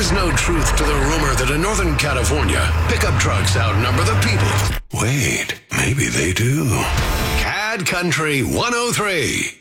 There's no truth to the rumor that in Northern California, pickup trucks outnumber the people. Wait, maybe they do. CAD Country 103.